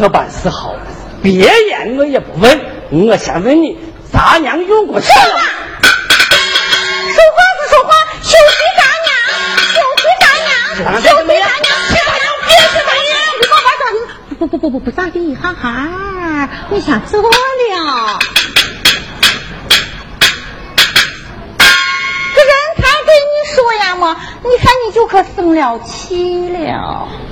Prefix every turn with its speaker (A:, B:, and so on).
A: 这办事好，别言我也不问，我先问你，咱娘用过去了？
B: 说话不说话，休息咱娘，休息咱娘，休息咱娘，别是咱娘，你爸爸咋的？不咋地，哈哈，你想走了？这人才对你说呀嘛，你看你就可生了气了。